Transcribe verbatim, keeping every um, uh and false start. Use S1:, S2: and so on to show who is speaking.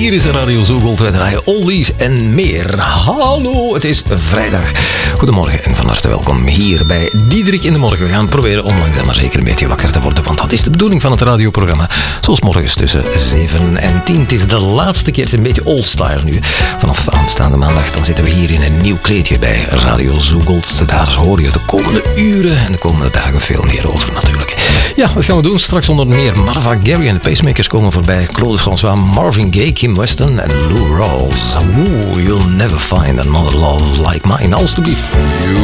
S1: Hier is Radio Zoogold. Wij draaien oldies en meer. Hallo, het is vrijdag. Goedemorgen en van harte welkom hier bij Diederik in de Morgen. We gaan proberen om langzaam maar zeker een beetje wakker te worden, want dat is de bedoeling van het radioprogramma. Zoals morgens tussen zeven en tien. Het is de laatste keer, het is een beetje old-style nu. Vanaf aanstaande maandag dan zitten we hier in een nieuw kleedje bij Radio Zoogold. Daar hoor je de komende uren en de komende dagen veel meer over natuurlijk. Ja, wat gaan we doen? Straks onder meer Marva Gary en de Pacemakers komen voorbij. Claude François, Marvin Gaye, Kim Weston en Lou Rawls. Ooh, you'll never find another love like mine. Alsjeblieft.
S2: You